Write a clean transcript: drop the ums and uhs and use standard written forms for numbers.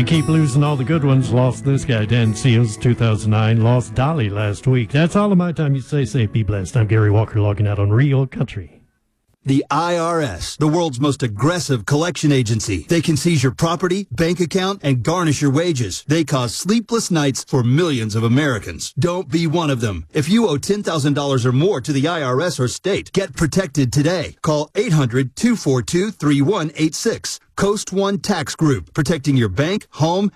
keep losing all the good ones. Lost this guy, Dan Seals, 2009. Lost Dolly last week. That's all of my time. You stay safe, be blessed. I'm Gary Walker logging out on Real Country. The IRS, the world's most aggressive collection agency. They can seize your property, bank account, and garnish your wages. They cause sleepless nights for millions of Americans. Don't be one of them. If you owe $10,000 or more to the IRS or state, get protected today. Call 800-242-3186. Coast One Tax Group, protecting your bank, home,